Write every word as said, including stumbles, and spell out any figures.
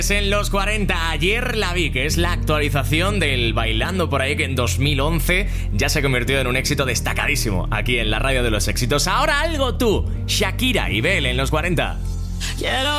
En los cuarenta, ayer la vi, que es la actualización del Bailando por ahí, que en dos mil once ya se convirtió en un éxito destacadísimo aquí en la radio de los éxitos. Ahora algo tú, Shakira y Bel en los cuarenta. Quiero